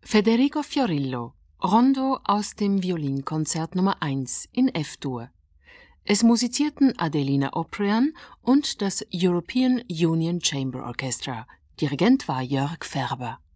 Federico Fiorillo, Rondo aus dem Violinkonzert Nummer 1 in F-Dur. Es musizierten Adelina Oprian und das European Union Chamber Orchestra. Dirigent war Jörg Färber.